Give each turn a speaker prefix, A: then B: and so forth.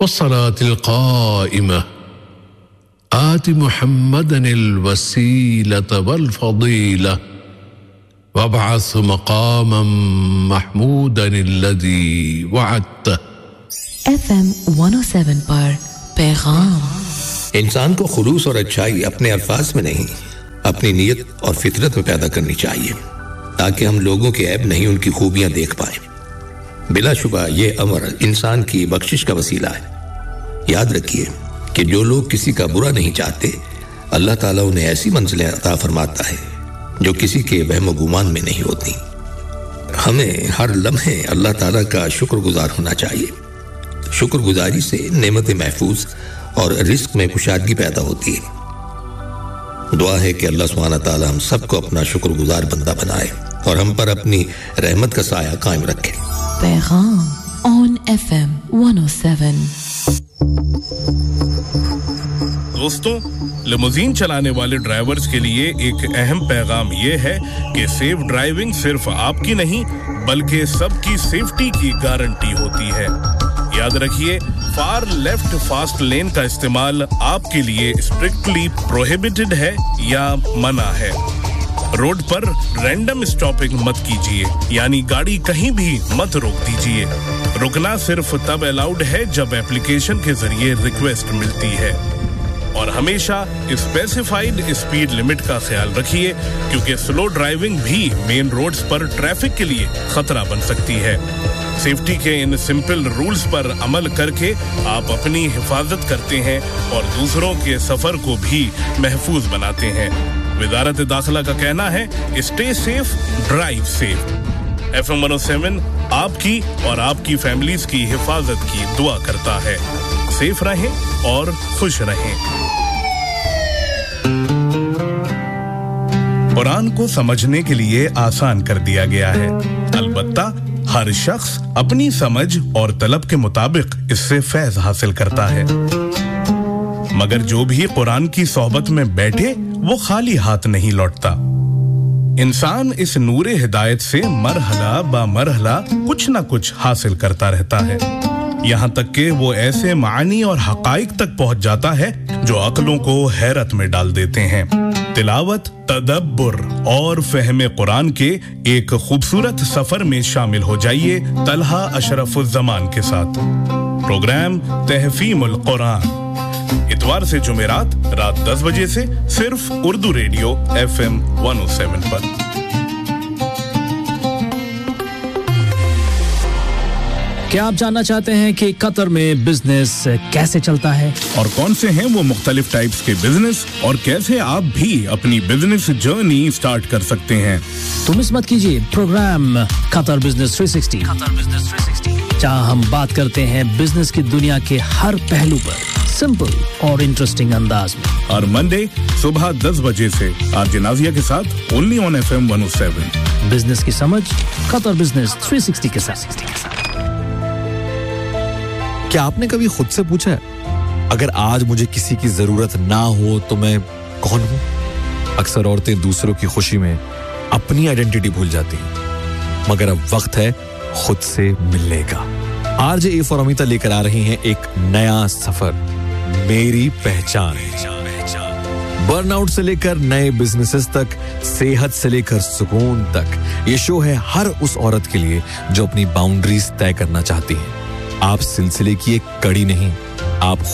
A: वस्सलातिल क़ाइमा आति मुहम्मदनिल वसीलता वल फ़दीला वबअस मक़ामम महमूदनिल्लज़ी वअदता।
B: FM 107 पर पैगाम।
C: इंसान को खुलूस और अच्छाई अपने अल्फाज में नहीं, अपनी नीयत और फितरत में पैदा करनी चाहिए, ताकि हम लोगों के ऐब नहीं उनकी खूबियां देख पाएं। बिलाशुबा ये अमर इंसान की बख्शिश का वसीला है। याद रखिए कि जो लोग किसी का बुरा नहीं चाहते, अल्लाह ताला उन्हें ऐसी मंजिलें अता फरमाता है जो किसी के वहम गुमान में नहीं होती। हमें हर लम्हे अल्लाह ताला का शुक्रगुजार होना चाहिए। शुक्रगुजारी से नेमत महफूज और रिस्क में कुशादगी पैदा होती है। दुआ है कि अल्लाह सुब्हानहू तआला हम सबको अपना शुक्रगुजार बंदा बनाए और हम पर अपनी रहमत का साया कायम रखे।
B: पैगाम ऑन FM 107।
D: दोस्तों, लिमोजीन चलाने वाले ड्राइवर्स के लिए एक अहम पैगाम ये है कि सेफ ड्राइविंग सिर्फ आपकी नहीं बल्कि सबकी सेफ्टी की गारंटी होती है। याद रखिए, फार लेफ्ट फास्ट लेन का इस्तेमाल आपके लिए स्ट्रिक्टली प्रोहिबिटेड है या मना है। रोड पर रैंडम स्टॉपिंग मत कीजिए, यानी गाड़ी कहीं भी मत रोक दीजिए। रुकना सिर्फ तब अलाउड है जब एप्लीकेशन के जरिए रिक्वेस्ट मिलती है। और हमेशा स्पेसिफाइड स्पीड लिमिट का ख्याल रखिए, क्योंकि स्लो ड्राइविंग भी मेन रोड्स पर ट्रैफिक के लिए खतरा बन सकती है। सेफ्टी के इन सिंपल रूल्स पर अमल करके आप अपनी हिफाजत करते हैं और दूसरों के सफर को भी महफूज बनाते हैं। वजारत दाखिला का कहना है, stay safe, drive safe. FM 107 आपकी और आपकी फैमिलीज की हिफाजत की दुआ करता है। सेफ रहें और खुश रहें। कुरान को समझने के लिए आसान कर दिया गया है, अलबत्ता हर शख्स अपनी समझ और तलब के मुताबिक इससे फैज़ हासिल करता है। मगर जो भी कुरान की सोहबत में बैठे वो खाली हाथ नहीं लौटता। इंसान इस नूरे हिदायत से मरहला बा मरहला कुछ न कुछ हासिल करता रहता है, यहाँ तक कि वो ऐसे मानी और हकाइक तक पहुंच जाता है जो अक्लों को हैरत में डाल देते हैं। तिलावत, तदब्बुर और फहमे कुरान के एक खूबसूरत सफर में शामिल हो जाइए तलहा अशरफुज़्ज़मान के साथ। प्रोग्राम तहफ़ीमुल कुरान इतवार से जुमेरात रात 10 बजे से सिर्फ उर्दू रेडियो FM 107 पर।
E: क्या आप जानना चाहते हैं कि कतर में बिजनेस कैसे चलता है और कौन से हैं वो मुख्तलिफ टाइप्स के बिजनेस और कैसे आप भी अपनी बिजनेस जर्नी स्टार्ट कर सकते हैं? तो मिस मत कीजिए प्रोग्राम कतर बिजनेस 360, जहां हम बात करते हैं बिजनेस की दुनिया के हर पहलू पर सिंपल और इंटरेस्टिंग अंदाज में। और मंडे सुबह 10 बजे से आरजे नाजिया के साथ ओनली ऑन FM 107। बिजनेस की समझ कतर बिजनेस 360 के साथ।
F: क्या आपने कभी खुद से पूछा है, अगर आज मुझे किसी की जरूरत ना हो तो मैं कौन हूं? अक्सर औरतें दूसरों की खुशी में अपनी आइडेंटिटी भूल जाती हैं, मगर अब वक्त है खुद से मिलने का। आरजे ए फॉर अमिता लेकर आ रही हैं एक नया सफर, मेरी पहचान। बर्नआउट से लेकर नए बिजनेसेस तक, सेहत से लेकर सुकून तक, ये शो है हर उस औरत के लिए जो अपनी बाउंड्रीज तय करना चाहती है। आप सिलसिले की एक कड़ी नहीं, आप